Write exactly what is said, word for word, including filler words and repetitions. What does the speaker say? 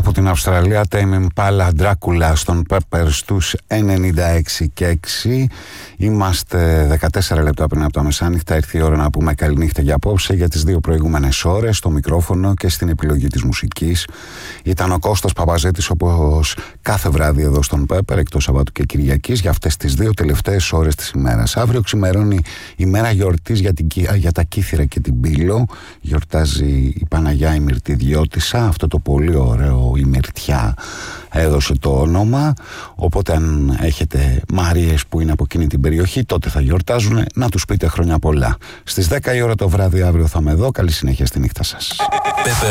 από την Αυστραλία, Tame Impala, Dracula στον Pepper στους ενενήντα έξι και έξι. Είμαστε δεκατέσσερα λεπτά πριν από τα μεσάνυχτα. Ήρθε η ώρα να πούμε καληνύχτα για απόψε. Για τις δύο προηγούμενες ώρες στο μικρόφωνο και στην επιλογή της μουσικής ήταν ο Κώστας Παπαζέτης, όπως κάθε βράδυ εδώ στον Pepper, εκτός Σαββάτου και Κυριακής, για αυτές τις δύο τελευταίες ώρες της ημέρας. Αύριο ξημερώνει η μέρα γιορτής για, την, για τα Κύθυρα και την Πύλο. Γιορτάζει η Παναγιά η Μυρτιδιώτισσα, αυτό το πολύ ωραίο η Μυρτιά έδωσε το όνομα. Οπότε αν έχετε Μαρίες που είναι από εκείνη την περιοχή, τότε θα γιορτάζουν, να τους πείτε χρόνια πολλά. Στις δέκα η ώρα το βράδυ αύριο θα είμαι εδώ. Καλή συνέχεια στη νύχτα σας.